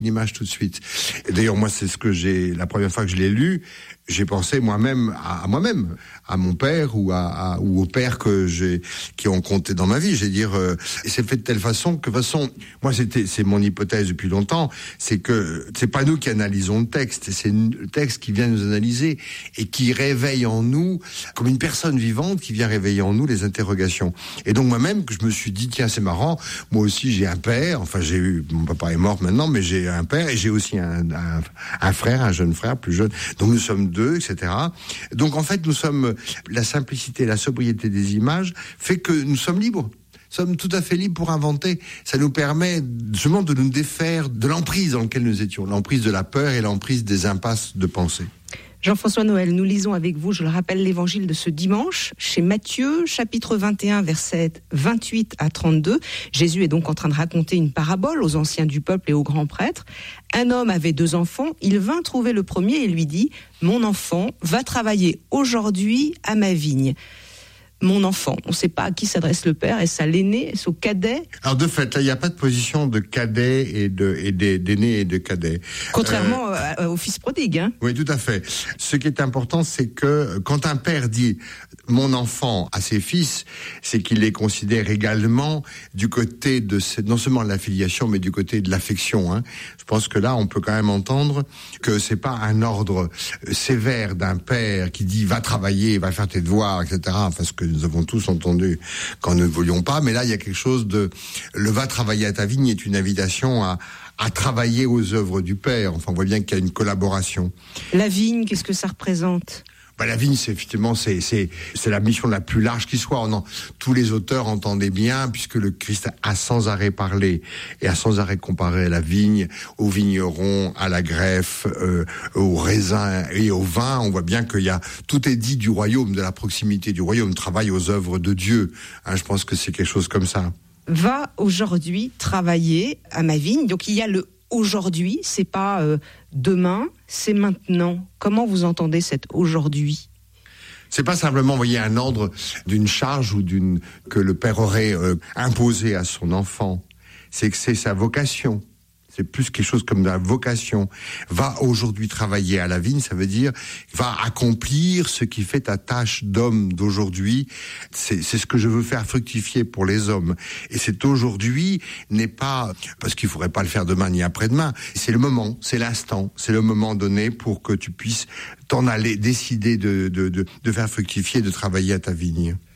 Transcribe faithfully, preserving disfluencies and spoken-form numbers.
l'image tout de suite. Et d'ailleurs, moi, c'est ce que j'ai, la première fois que je l'ai lu, j'ai pensé moi-même à, à moi-même, à mon père ou à, à ou aux pères que j'ai, qui ont compté dans ma vie. J'ai dire, euh, et c'est fait de telle façon que, de toute façon, moi, c'était, c'est mon hypothèse depuis longtemps, c'est que c'est pas nous qui analysons le texte, c'est le texte qui vient nous analyser et qui réveille en nous, comme une personne vivante qui vient réveiller en nous les interrogations. Et donc moi-même, que je me suis dit, tiens, c'est marrant, moi aussi j'ai un père, enfin j'ai eu, mon papa est mort maintenant, mais j'ai un père et j'ai aussi un, un, un frère, un jeune frère, plus jeune. Donc nous sommes deux, et cetera. Donc en fait, nous sommes, la simplicité, la sobriété des images fait que nous sommes libres. Nous sommes tout à fait libres pour inventer. Ça nous permet justement de nous défaire de l'emprise dans laquelle nous étions, l'emprise de la peur et l'emprise des impasses de pensée. Jean-François Noël, nous lisons avec vous, je le rappelle, l'évangile de ce dimanche, chez Matthieu, chapitre vingt et un, versets vingt-huit à trente-deux. Jésus est donc en train de raconter une parabole aux anciens du peuple et aux grands prêtres. Un homme avait deux enfants, il vint trouver le premier et lui dit « Mon enfant, va travailler aujourd'hui à ma vigne ». Mon enfant, on ne sait pas à qui s'adresse le père, est-ce à l'aîné, est-ce au cadet ? Alors de fait, là, il n'y a pas de position de cadet et de et d'aîné et de cadet. Contrairement euh, au fils prodigue, hein ? Oui, tout à fait. Ce qui est important, c'est que quand un père dit « mon enfant » à ses fils, c'est qu'il les considère également du côté de non seulement de la filiation, mais du côté de l'affection. Hein. Je pense que là, on peut quand même entendre que c'est pas un ordre sévère d'un père qui dit « va travailler, va faire tes devoirs », et cetera. Enfin, ce que nous avons tous entendu quand nous ne voulions pas, mais là il y a quelque chose de le va travailler à ta vigne est une invitation à, à travailler aux œuvres du Père. Enfin, on voit bien qu'il y a une collaboration. La vigne, qu'est-ce que ça représente ? Bah, la vigne, c'est effectivement, c'est, c'est, c'est la mission la plus large qui soit. On en, tous les auteurs entendaient bien, puisque le Christ a sans arrêt parlé et a sans arrêt comparé la vigne, au vigneron, à la greffe, euh, au raisin et au vin. On voit bien qu'il y a, tout est dit du royaume, de la proximité du royaume, travaille aux œuvres de Dieu. Hein, je pense que c'est quelque chose comme ça. Va aujourd'hui travailler à ma vigne. Donc il y a le aujourd'hui, c'est pas euh, demain, c'est maintenant. Comment vous entendez cet aujourd'hui ? C'est pas simplement, vous voyez, un ordre d'une charge ou d'une que le père aurait euh, imposé à son enfant. C'est que c'est sa vocation. C'est plus quelque chose comme de la vocation. Va aujourd'hui travailler à la vigne, ça veut dire va accomplir ce qui fait ta tâche d'homme d'aujourd'hui. C'est, c'est ce que je veux faire fructifier pour les hommes. Et cet aujourd'hui n'est pas parce qu'il faudrait pas le faire demain ni après-demain. C'est le moment, c'est l'instant, c'est le moment donné pour que tu puisses t'en aller, décider de, de, de, de faire fructifier, de travailler à ta vigne.